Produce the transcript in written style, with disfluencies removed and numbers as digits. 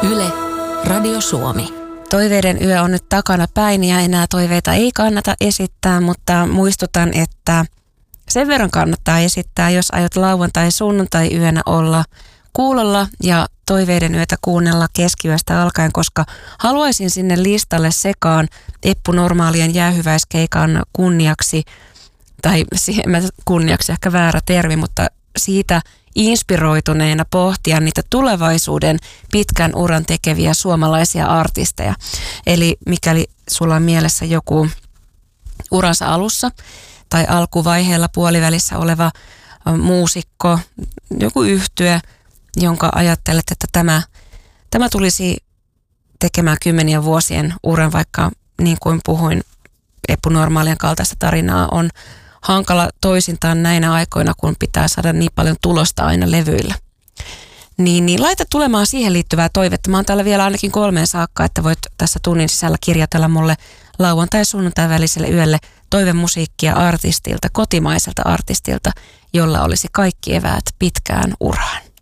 Yle, Radio Suomi. Toiveiden yö on nyt takana päin ja enää toiveita ei kannata esittää, mutta muistutan, että sen verran kannattaa esittää, jos aiot lauantai-sunnuntai-yönä olla kuulolla ja toiveiden yötä kuunnella keskiyöstä alkaen, koska haluaisin sinne listalle sekaan Eppu Normaalien jäähyväiskeikan kunniaksi, tai kunniaksi ehkä väärä termi, mutta siitä inspiroituneena pohtia niitä tulevaisuuden pitkän uran tekeviä suomalaisia artisteja. Eli mikäli sulla on mielessä joku uransa alussa tai alkuvaiheella puolivälissä oleva muusikko, joku yhtye, jonka ajattelet, että tämä tulisi tekemään 10 vuosien uran, vaikka niin kuin puhuin, Eppu Normaalien kaltaista tarinaa on hankala toisintaan näinä aikoina, kun pitää saada niin paljon tulosta aina levyillä. Niin laita tulemaan siihen liittyvää toivetta. Mä oon täällä vielä ainakin 3 saakka, että voit tässä tunnin sisällä kirjoitella mulle lauantai-sunnuntai väliselle yölle toivemusiikkia artistilta, kotimaiselta artistilta, jolla olisi kaikki eväät pitkään uraan.